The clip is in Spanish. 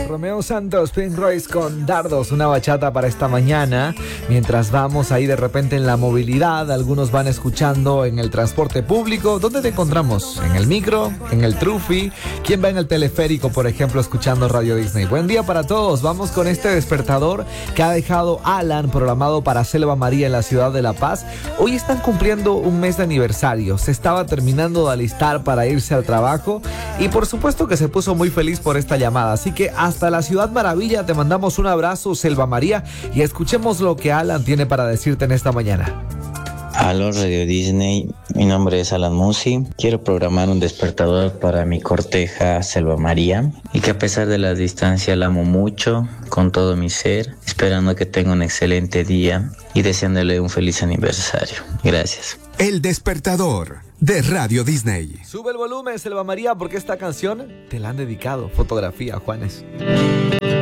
Romeo Santos, Pink Royce con Dardos, una bachata para esta mañana. Mientras vamos ahí de repente en la movilidad, algunos van escuchando en el transporte público. ¿Dónde te encontramos? ¿En el micro? ¿En el trufi? ¿Quién va en el teleférico, por ejemplo, escuchando Radio Disney? Buen día para todos. Vamos con este despertador que ha dejado Alan, programado para Selva María en la ciudad de La Paz. Hoy están cumpliendo un mes de aniversario. Se estaba terminando de alistar para irse al trabajo y por supuesto que se puso muy feliz por esta llamada. Así que hasta la Ciudad Maravilla te mandamos un abrazo, Selva María, y escuchemos lo que Alan tiene para decirte en esta mañana. Aló Radio Disney, mi nombre es Alan Musi. Quiero programar un despertador para mi corteja Selva María y que a pesar de la distancia la amo mucho con todo mi ser, esperando que tenga un excelente día y deseándole un feliz aniversario. Gracias. El despertador de Radio Disney. Sube el volumen, Selva María, porque esta canción te la han dedicado. Fotografía, Juanes.